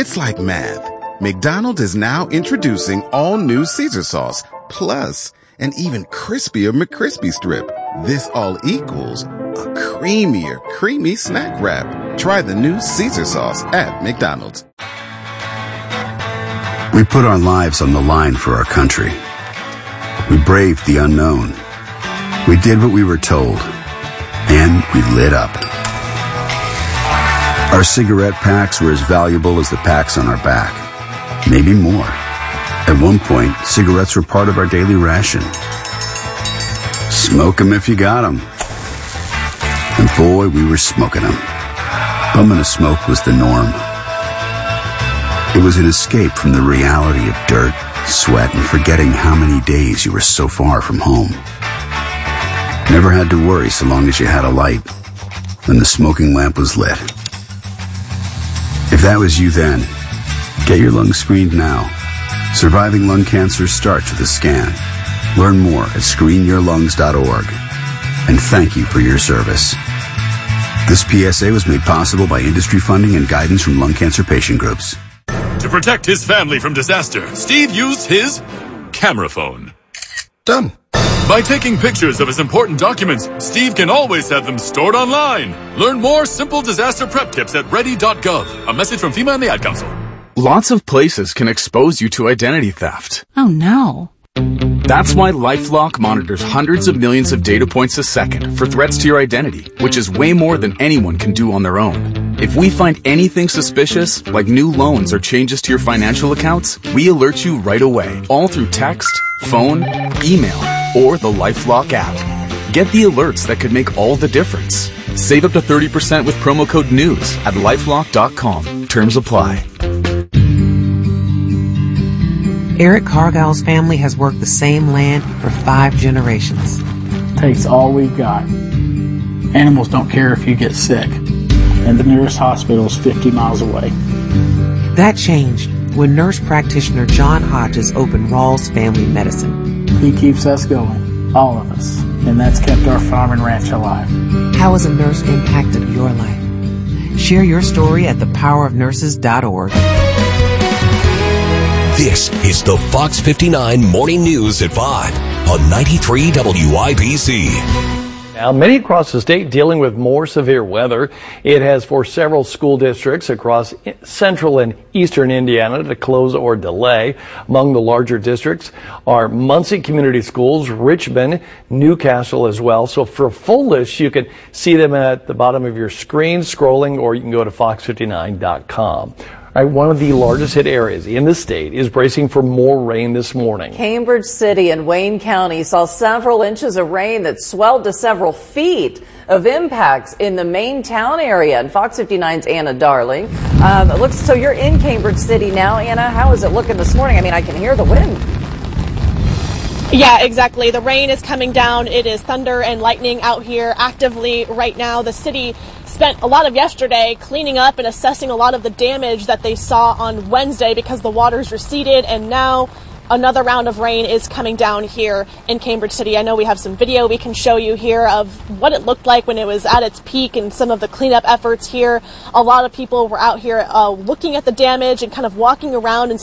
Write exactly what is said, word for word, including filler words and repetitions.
It's like math. McDonald's is now introducing all new Caesar sauce, plus an even crispier McCrispy strip. This all equals a creamier, creamy snack wrap. Try the new Caesar sauce at McDonald's. We put our lives on the line for our country. We braved the unknown. We did what we were told. And we lit up. Our cigarette packs were as valuable as the packs on our back. Maybe more. At one point, cigarettes were part of our daily ration. Smoke 'em if you got 'em. And boy, we were smoking 'em. Bumming a smoke was the norm. It was an escape from the reality of dirt, sweat, and forgetting how many days you were so far from home. Never had to worry so long as you had a light, and the smoking lamp was lit. If that was you then, get your lungs screened now. Surviving lung cancer starts with a scan. Learn more at screen your lungs dot org. And thank you for your service. This P S A was made possible by industry funding and guidance from lung cancer patient groups. To protect his family from disaster, Steve used his camera phone. Done. By taking pictures of his important documents, Steve can always have them stored online. Learn more simple disaster prep tips at ready dot gov. A message from FEMA and the Ad Council. Lots of places can expose you to identity theft. Oh no. That's why LifeLock monitors hundreds of millions of data points a second for threats to your identity, which is way more than anyone can do on their own. If we find anything suspicious, like new loans or changes to your financial accounts, we alert you right away, all through text, phone, email, or the LifeLock app. Get the alerts that could make all the difference. Save up to thirty percent with promo code NEWS at lifelock dot com. Terms apply. Eric Cargill's family has worked the same land for five generations. Takes all we've got. Animals don't care if you get sick, and the nearest hospital is fifty miles away. That changed when nurse practitioner John Hodges opened Rawls Family Medicine. He keeps us going, all of us, and that's kept our farm and ranch alive. How has a nurse impacted your life? Share your story at the power of nurses dot org. This is the Fox fifty-nine Morning News at five on ninety-three W I B C. Now, many across the state dealing with more severe weather. It has forced several school districts across central and eastern Indiana to close or delay. Among the larger districts are Muncie Community Schools, Richmond, Newcastle as well. So for a full list, you can see them at the bottom of your screen scrolling, or you can go to fox fifty-nine dot com. Right, one of the largest hit areas in the state is bracing for more rain this morning. Cambridge City and Wayne County saw several inches of rain that swelled to several feet of impacts in the main town area. And Fox fifty-nine's Anna Darling. Um, it looks so you're in Cambridge City now, Anna. How is it looking this morning? I mean, I can hear the wind. Yeah, exactly. The rain is coming down. It is thunder and lightning out here actively right now. The city spent a lot of yesterday cleaning up and assessing a lot of the damage that they saw on Wednesday because the waters receded, and now another round of rain is coming down here in Cambridge City. I know we have some video we can show you here of what it looked like when it was at its peak and some of the cleanup efforts here. A lot of people were out here uh, looking at the damage and kind of walking around and